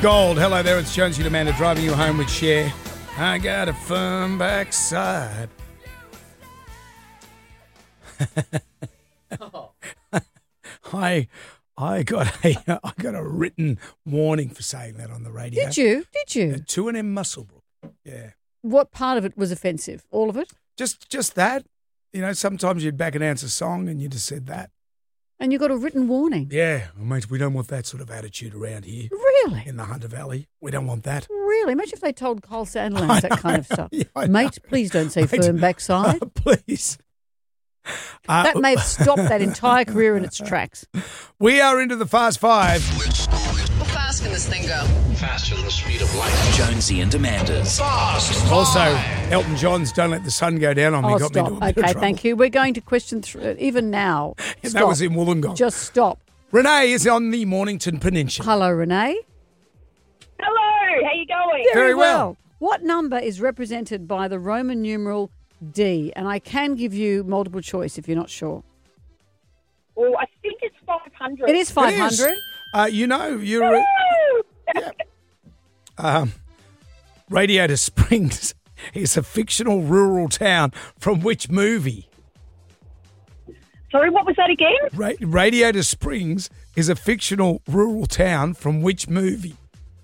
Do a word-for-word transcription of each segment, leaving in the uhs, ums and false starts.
Gold. Hello there, it's Jonesy and Amanda driving you home with Cher. I got a firm backside. I I got a I got a written warning for saying that on the radio. Did you? Did you? At two and M Musselbrook. Yeah. What part of it was offensive? All of it? Just just that. You know, sometimes you'd back announce a song and you just said that. And you got a written warning? Yeah. Well, mate, we don't want that sort of attitude around here. Really? In the Hunter Valley. We don't want that. Really? Imagine if they told Cole Sandilands that kind of stuff. Yeah, I Mate, know. please don't say Mate, firm backside. uh, please. Uh, That may have stopped that entire career in its tracks. We are into the Fast Five. How fast can this thing go? Faster than the speed of light. Jonesy and Amanda's Fast Also, Elton John's Don't Let the Sun Go Down on Me Oh, got stop. me into a bit of Okay, trouble. thank you. We're going to question three, even now. And Stop. that was in Wollongong. Just stop. Renee is on the Mornington Peninsula. Hello, Renee. Hello, how you going? Very well. What number is represented by the Roman numeral D? And I can give you multiple choice if you're not sure. Well, I think it's five hundred. It is five hundred. It is. Uh, you know, you're... Uh, yeah. um, Radiator Springs is a fictional rural town from which movie? Sorry, what was that again? Ra- Radiator Springs is a fictional rural town from which movie?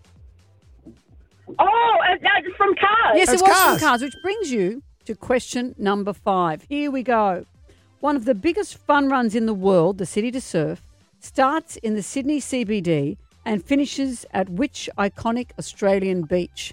Oh, uh, no, from Cars. Yes, That's it was Cars. from Cars, which brings you to question number five. Here we go. One of the biggest fun runs in the world, the City to Surf, starts in the Sydney C B D and finishes at which iconic Australian beach?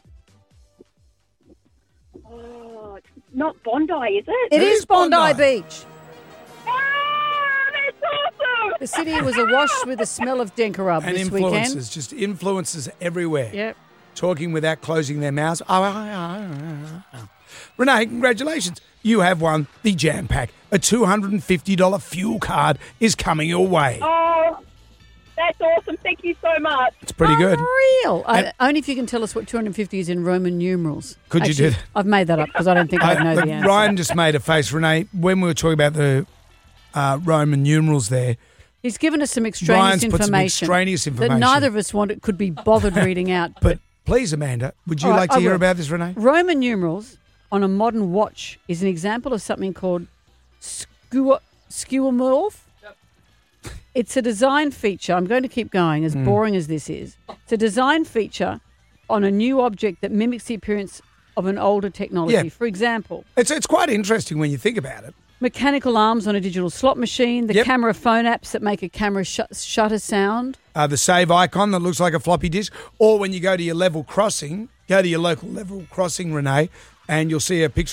Oh, it's not Bondi, is it? It is is Bondi, Bondi. Beach. Oh, that's awesome. The city was awash with the smell of Denkarub And this influences, weekend. just influences everywhere. Yep. Talking without closing their mouths. Oh, oh, oh, oh, oh. Renee, congratulations. You have won the Jam Pack. A two hundred fifty dollars fuel card is coming your way. Oh, that's awesome. Thank you so much. It's pretty good. Unreal. And- Uh, only if you can tell us what two hundred fifty is in Roman numerals. Could you do Actually, that? I've made that up because I don't think I Uh, know look, the answer. Ryan just made a face, Renee, when we were talking about the uh, Roman numerals there. He's given us some extraneous Ryan's put some information, extraneous information. that neither of us wanted, could be bothered reading out. But please, Amanda, would you All right, like to I hear will. about this, Renee? Roman numerals on a modern watch is an example of something called skew- skeuomorph. It's a design feature. I'm going to keep going, as Mm. boring as this is. It's a design feature on a new object that mimics the appearance of an older technology. Yeah. For example, It's it's quite interesting when you think about it. mechanical arms on a digital slot machine, the Yep. camera phone apps that make a camera sh- shutter sound. Uh, the save icon that looks like a floppy disk, or when you go to your level crossing, go to your local level crossing, Renee, and you'll see a picture